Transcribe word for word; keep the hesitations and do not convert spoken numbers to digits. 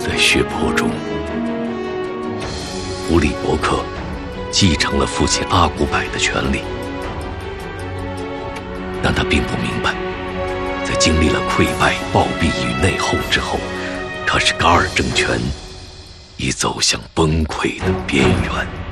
在血泊中，乌里伯克继承了父亲阿古柏的权利，但他并不明白，在经历了溃败、暴毙与内讧之后，卡什噶尔政权已走向崩溃的边缘。